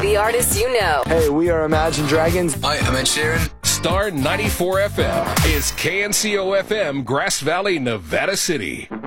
the artists you know. Hey, we are Imagine Dragons. Hi, I'm Ed Sheeran. Star 94 FM is KNCO FM, Grass Valley, Nevada City.